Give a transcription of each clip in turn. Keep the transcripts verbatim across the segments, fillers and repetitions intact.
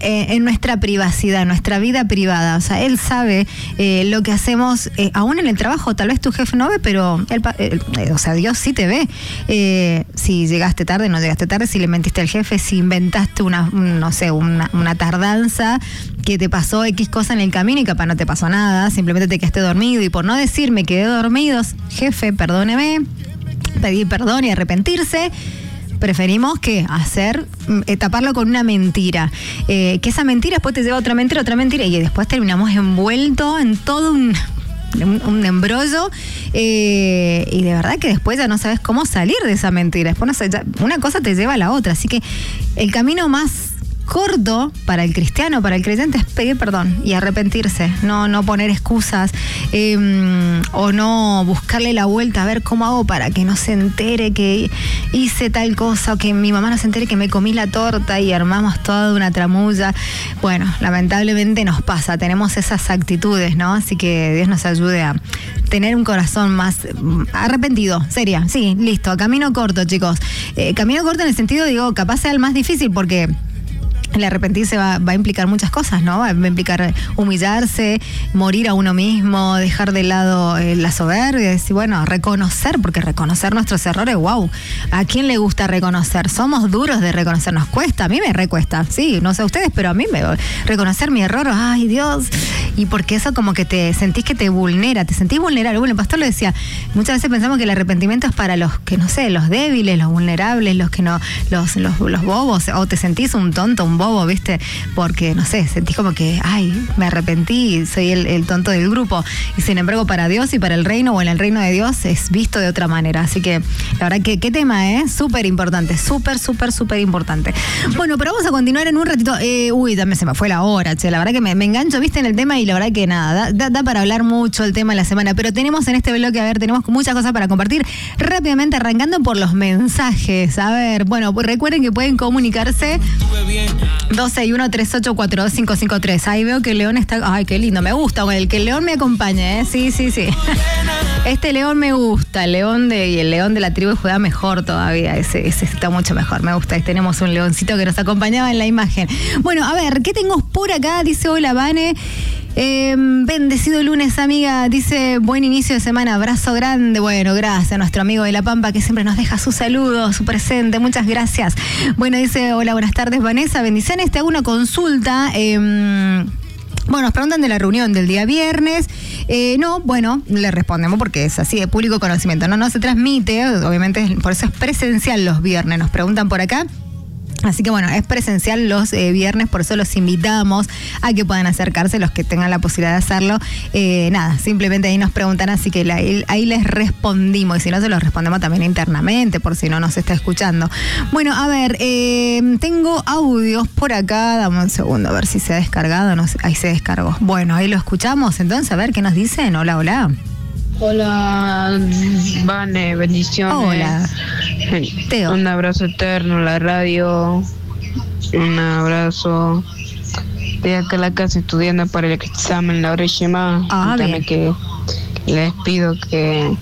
eh, en nuestra privacidad, nuestra vida privada. O sea, él sabe eh, lo que hacemos, eh, aún en el trabajo. Tal vez tu jefe no ve, pero él, él, eh, o sea, Dios sí te ve. Eh, si llegaste tarde, no llegaste tarde, si le mentiste al jefe, si inventaste una, no sé, una, una tardanza, que te pasó X cosa en el camino y capaz no te pasó nada, simplemente te quedaste dormido y por no decir me quedé dormido, jefe, perdóneme, pedir perdón y arrepentirse, preferimos que hacer, eh, taparlo con una mentira, eh, que esa mentira después te lleva a otra mentira, otra mentira y después terminamos envuelto en todo un... Un, un embrollo eh, y de verdad que después ya no sabes cómo salir de esa mentira. Después no sé, ya, una cosa te lleva a la otra. Así que el camino más corto para el cristiano, para el creyente, es pedir perdón y arrepentirse, no, no poner excusas eh, o no buscarle la vuelta a ver cómo hago para que no se entere que hice tal cosa o que mi mamá no se entere que me comí la torta y armamos toda una tramulla. Bueno, lamentablemente nos pasa, tenemos esas actitudes, ¿no? Así que Dios nos ayude a tener un corazón más arrepentido, seria, sí, listo, camino corto, chicos. Eh, camino corto en el sentido, digo, capaz sea el más difícil porque el arrepentirse va, va a implicar muchas cosas, ¿no? Va a implicar humillarse, morir a uno mismo, dejar de lado eh, la soberbia, decir, bueno, reconocer, porque reconocer nuestros errores, wow. ¿A quién le gusta reconocer? Somos duros de reconocer, nos cuesta, a mí me recuesta, sí, no sé a ustedes, pero a mí me reconocer mi error, ay Dios, y porque eso como que te sentís que te vulnera, te sentís vulnerable. Bueno, el pastor lo decía, muchas veces pensamos que el arrepentimiento es para los que, no sé, los débiles, los vulnerables, los que no, los, los, los bobos, o te sentís un tonto, un bobo, ¿viste? Porque, no sé, sentís como que, ay, me arrepentí, soy el, el tonto del grupo. Y sin embargo, para Dios y para el reino, o en el reino de Dios, es visto de otra manera. Así que, la verdad que, qué tema, ¿eh? Súper importante, súper, súper, súper importante. Bueno, pero vamos a continuar en un ratito. Eh, uy, también se me fue la hora, che. La verdad que me, me engancho, ¿viste? En el tema y la verdad que nada, da, da, da para hablar mucho el tema de la semana. Pero tenemos en este bloque, a ver, tenemos muchas cosas para compartir. Rápidamente, arrancando por los mensajes. A ver, bueno, pues recuerden que pueden comunicarse dos seis uno, tres ocho cuatro dos cinco cinco tres. Ahí veo que el León está... Ay, qué lindo, me gusta. El que el León me acompañe, ¿eh? Sí, sí, sí. Este León me gusta. El León de, y el León de la tribu de Judá mejor todavía. Ese, ese está mucho mejor, me gusta. Ahí tenemos un leoncito que nos acompañaba en la imagen. Bueno, a ver, ¿qué tengo por acá? Dice, hola, Vane. Eh, bendecido lunes, amiga. Dice, buen inicio de semana, abrazo grande. Bueno, gracias a nuestro amigo de La Pampa que siempre nos deja su saludo, su presente, muchas gracias. Bueno, dice, hola, buenas tardes, Vanessa, bendiciones, te hago una consulta. Eh, bueno, nos preguntan de la reunión del día viernes. Eh, no, bueno, le respondemos porque es así de público conocimiento. No, no se transmite, obviamente, por eso es presencial los viernes. Nos preguntan por acá. Así que bueno, es presencial los eh, viernes, por eso los invitamos a que puedan acercarse, los que tengan la posibilidad de hacerlo. Eh, nada, simplemente ahí nos preguntan, así que la, ahí les respondimos, y si no se los respondemos también internamente, por si no nos está escuchando. Bueno, a ver, eh, tengo audios por acá, dame un segundo, a ver si se ha descargado, no sé, ahí se descargó. Bueno, ahí lo escuchamos, entonces, a ver qué nos dicen. Hola, hola. Hola, Vane, bendiciones. Hola, Teo. Un abrazo eterno a la radio. Un abrazo. Estoy acá en la casa estudiando para el examen, la hora Shema. Ah, también que les pido que,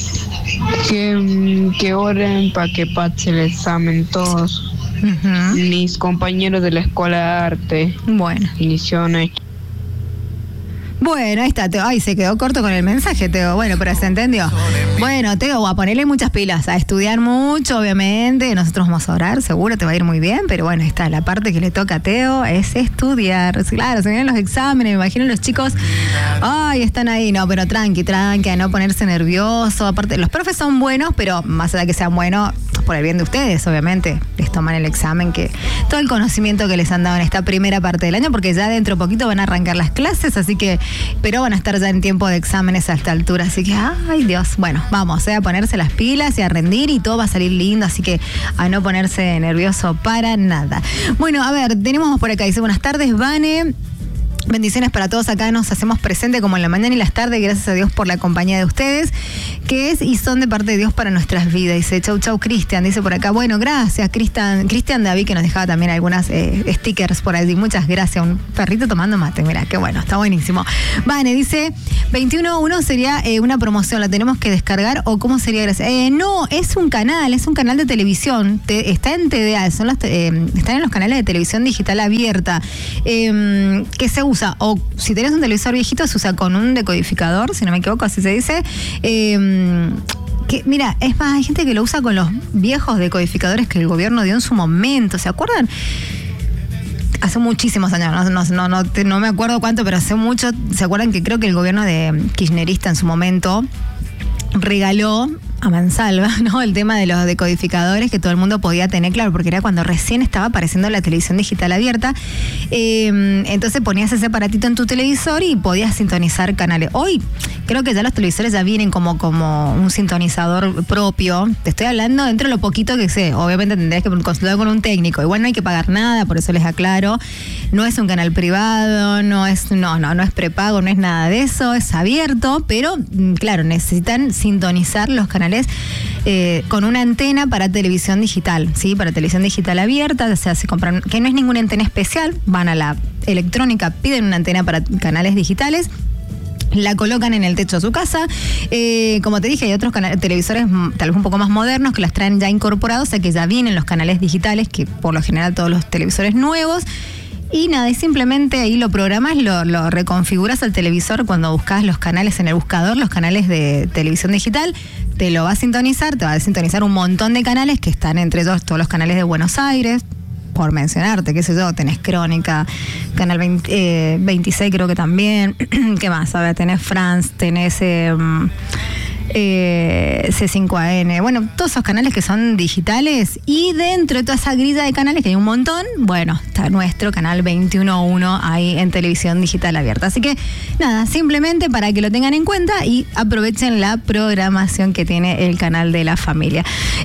que, que oren para que pase el examen todos. Uh-huh. Mis compañeros de la escuela de arte. Bueno. Bendiciones. Bueno, ahí está, Teo. Ay, se quedó corto con el mensaje, Teo. Bueno, pero se entendió. Bueno, Teo, a ponerle muchas pilas, a estudiar mucho, obviamente. Nosotros vamos a orar, seguro te va a ir muy bien, pero bueno, está la parte que le toca a Teo, es estudiar. Claro, se vienen los exámenes, me imagino los chicos, ay, están ahí, no, pero tranqui, tranqui, a no ponerse nervioso. Aparte, los profes son buenos, pero más allá de que sean buenos, por el bien de ustedes, obviamente, les toman el examen, que todo el conocimiento que les han dado en esta primera parte del año, porque ya dentro de poquito van a arrancar las clases, así que pero van a estar ya en tiempo de exámenes a esta altura, así que, ay Dios, bueno, vamos eh, a ponerse las pilas y a rendir y todo va a salir lindo, así que a no ponerse nervioso para nada. Bueno, a ver, tenemos por acá, dice, buenas tardes, Vane. Bendiciones para todos acá, nos hacemos presente como en la mañana y las tardes, gracias a Dios por la compañía de ustedes, que es y son de parte de Dios para nuestras vidas. Dice, chau, chau, Cristian, dice por acá, bueno, gracias, Cristian, Cristian David, que nos dejaba también algunas eh, stickers por allí, muchas gracias, un perrito tomando mate, mira, qué bueno, está buenísimo. Vane, dice, veintiuno uno sería eh, una promoción, ¿la tenemos que descargar o cómo sería? Gracias. Eh, no, es un canal, es un canal de televisión, te, está en T D A, son las, eh, están en los canales de televisión digital abierta, eh, que se usa, o si tenés un televisor viejito, se usa con un decodificador, si no me equivoco, así se dice. Eh, que, mira, es más, hay gente que lo usa con los viejos decodificadores que el gobierno dio en su momento, ¿se acuerdan? Hace muchísimos años, no, no, no, no, no me acuerdo cuánto, pero hace mucho, ¿se acuerdan que creo que el gobierno de kirchnerista en su momento regaló a mansalva, ¿no? El tema de los decodificadores que todo el mundo podía tener, claro, porque era cuando recién estaba apareciendo la televisión digital abierta. Eh, entonces ponías ese aparatito en tu televisor y podías sintonizar canales. Hoy creo que ya los televisores ya vienen como, como un sintonizador propio. Te estoy hablando dentro de lo poquito que sé. Obviamente tendrías que consultar con un técnico. Igual no hay que pagar nada, por eso les aclaro. No es un canal privado, no es, no, no, no es prepago, no es nada de eso, es abierto, pero claro, necesitan sintonizar los canales Eh, con una antena para televisión digital, ¿sí? Para televisión digital abierta, o sea, se compran, que no es ninguna antena especial, van a la electrónica, piden una antena para canales digitales, la colocan en el techo de su casa. Eh, como te dije, hay otros canales, televisores tal vez un poco más modernos que las traen ya incorporados, o sea que ya vienen los canales digitales, que por lo general todos los televisores nuevos. Y nada, y simplemente ahí lo programas, lo, lo reconfiguras al televisor cuando buscas los canales en el buscador, los canales de televisión digital, te lo va a sintonizar, te va a sintonizar un montón de canales que están entre ellos todos los canales de Buenos Aires, por mencionarte, qué sé yo, tenés Crónica, Canal veinte, eh, veintiséis creo que también, ¿qué más? A ver, tenés France, tenés... Eh, Eh, C cinco A N, bueno, todos esos canales que son digitales, y dentro de toda esa grilla de canales, que hay un montón, bueno, está nuestro canal veintiuno uno ahí en televisión digital abierta. Así que nada, simplemente para que lo tengan en cuenta y aprovechen la programación que tiene el canal de la familia.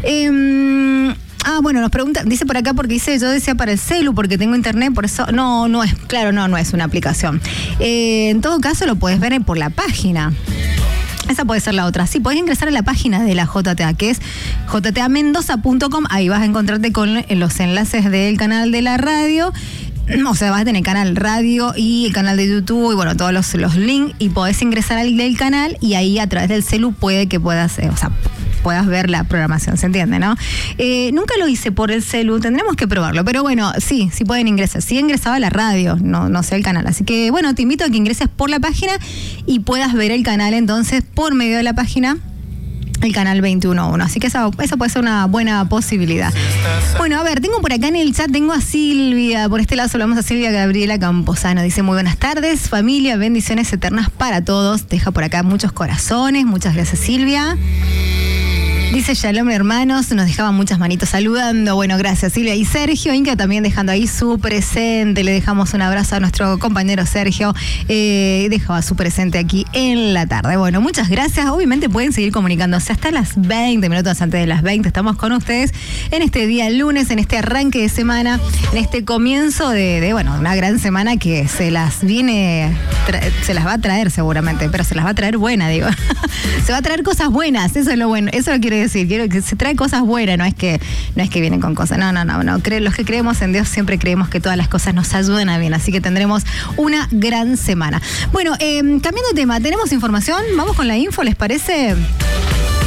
Eh, Ah, bueno, nos pregunta, dice por acá, porque dice, yo decía para el celu, porque tengo internet, por eso, no, no es, claro, no, no es una aplicación. Eh, en todo caso lo puedes ver por la página. Esa puede ser la otra. Sí, podés ingresar a la página de la J T A, que es j t a mendoza punto com. Ahí vas a encontrarte con los enlaces del canal de la radio. O sea, vas a tener canal radio y el canal de YouTube y bueno, todos los, los links, y podés ingresar al del canal y ahí a través del celu puede que puedas, eh, o sea, puedas ver la programación, ¿se entiende, no? Eh, nunca lo hice por el celu, tendremos que probarlo, pero bueno, sí, sí pueden ingresar. Sí ingresaba a la radio, no, no sé el canal. Así que bueno, te invito a que ingreses por la página y puedas ver el canal entonces por medio de la página, el canal veintiuno uno. Así que esa, esa puede ser una buena posibilidad. Bueno, a ver, tengo por acá en el chat, tengo a Silvia, por este lado saludamos a Silvia Gabriela Camposano, dice muy buenas tardes, familia, bendiciones eternas para todos, deja por acá muchos corazones, muchas gracias Silvia. Dice Shalom hermanos, nos dejaba muchas manitos saludando. Bueno, gracias Silvia. Y Sergio Inca también dejando ahí su presente. Le dejamos un abrazo a nuestro compañero Sergio. Eh, dejaba su presente aquí en la tarde. Bueno, muchas gracias. Obviamente pueden seguir comunicándose hasta las veinte minutos antes de las veinte. Estamos con ustedes en este día lunes, en este arranque de semana, en este comienzo de, de bueno, una gran semana que se las viene, tra- se las va a traer seguramente, pero se las va a traer buena, digo. Se va a traer cosas buenas, eso es lo bueno, eso lo quiere decir. Decir, quiero que se trae cosas buenas, no es que no es que vienen con cosas, no, no, no, no. Cre- los que creemos en Dios siempre creemos que todas las cosas nos ayudan a bien, así que tendremos una gran semana. Bueno, eh, cambiando de tema, tenemos información, vamos con la info, ¿les parece?